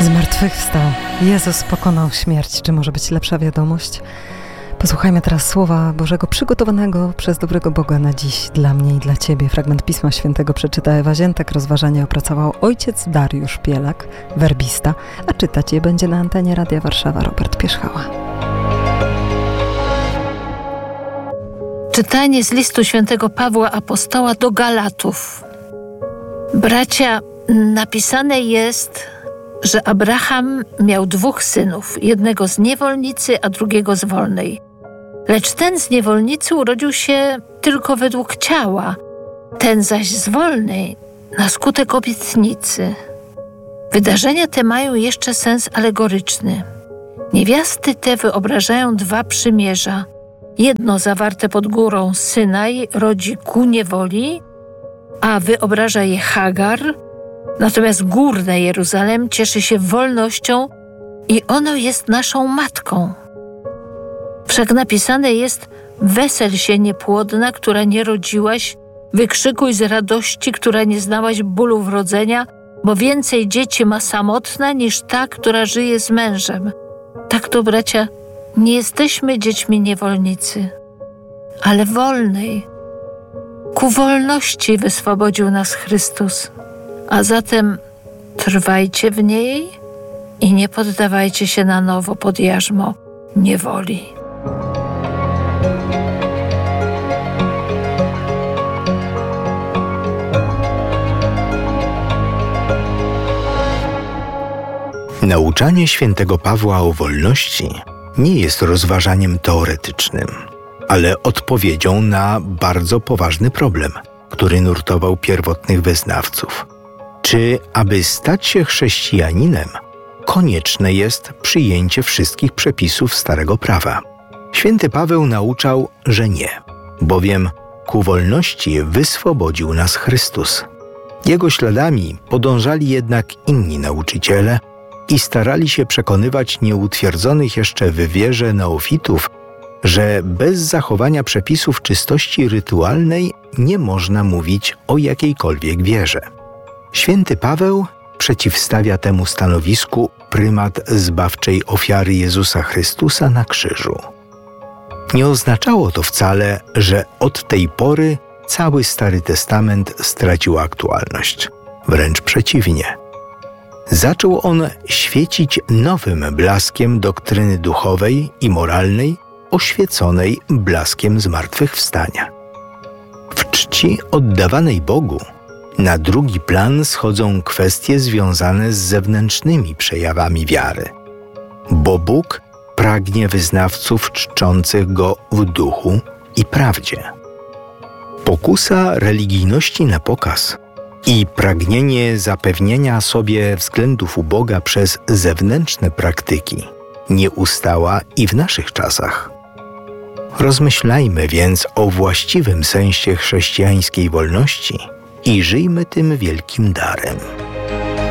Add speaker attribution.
Speaker 1: Zmartwychwstał. Jezus pokonał śmierć. Czy może być lepsza wiadomość? Posłuchajmy teraz Słowa Bożego przygotowanego przez dobrego Boga na dziś dla mnie i dla Ciebie. Fragment Pisma Świętego przeczyta Ewa Ziętek, rozważanie opracował ojciec Dariusz Pielak, werbista, a czytać je będzie na antenie Radia Warszawa Robert Pierzchała.
Speaker 2: Czytanie z listu świętego Pawła Apostoła do Galatów. Bracia, napisane jest, że Abraham miał 2 synów, jednego z niewolnicy, a drugiego z wolnej. Lecz ten z niewolnicy urodził się tylko według ciała, ten zaś z wolnej na skutek obietnicy. Wydarzenia te mają jeszcze sens alegoryczny. Niewiasty te wyobrażają 2 przymierza. Jedno zawarte pod górą Synaj rodzi ku niewoli, a wyobraża je Hagar, natomiast górne Jeruzalem cieszy się wolnością i ono jest naszą matką. Wszak napisane jest: wesel się niepłodna, która nie rodziłaś, wykrzykuj z radości, która nie znałaś bólu wrodzenia, bo więcej dzieci ma samotna niż ta, która żyje z mężem. Tak to, bracia, nie jesteśmy dziećmi niewolnicy, ale wolnej. Ku wolności wyswobodził nas Chrystus. A zatem trwajcie w niej i nie poddawajcie się na nowo pod jarzmo niewoli.
Speaker 3: Nauczanie świętego Pawła o wolności nie jest rozważaniem teoretycznym, ale odpowiedzią na bardzo poważny problem, który nurtował pierwotnych wyznawców. Czy aby stać się chrześcijaninem, konieczne jest przyjęcie wszystkich przepisów Starego Prawa? Święty Paweł nauczał, że nie, bowiem ku wolności wyswobodził nas Chrystus. Jego śladami podążali jednak inni nauczyciele i starali się przekonywać nieutwierdzonych jeszcze w wierze neofitów, że bez zachowania przepisów czystości rytualnej nie można mówić o jakiejkolwiek wierze. Święty Paweł przeciwstawia temu stanowisku prymat zbawczej ofiary Jezusa Chrystusa na krzyżu. Nie oznaczało to wcale, że od tej pory cały Stary Testament stracił aktualność. Wręcz przeciwnie. Zaczął on świecić nowym blaskiem doktryny duchowej i moralnej, oświeconej blaskiem zmartwychwstania. W czci oddawanej Bogu na drugi plan schodzą kwestie związane z zewnętrznymi przejawami wiary, bo Bóg pragnie wyznawców czczących Go w duchu i prawdzie. Pokusa religijności na pokaz i pragnienie zapewnienia sobie względów u Boga przez zewnętrzne praktyki nie ustała i w naszych czasach. Rozmyślajmy więc o właściwym sensie chrześcijańskiej wolności i żyjmy tym wielkim darem.